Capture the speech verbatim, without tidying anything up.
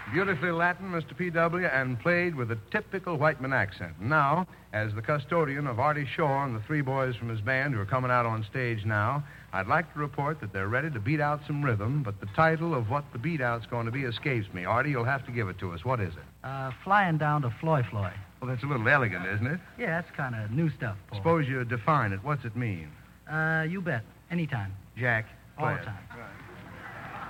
Beautifully Latin, Mister P W, and played with a typical Whiteman accent. Now, as the custodian of Artie Shaw and the three boys from his band who are coming out on stage now, I'd like to report that they're ready to beat out some rhythm, but the title of what the beat out's going to be escapes me. Artie, you'll have to give it to us. What is it? Uh, flying down to Floy Floy. Well, that's a little elegant, isn't it? Yeah, that's kind of new stuff, Paul. Suppose you define it. What's it mean? Uh, you bet. Anytime. Jack, All play the it. time. Right.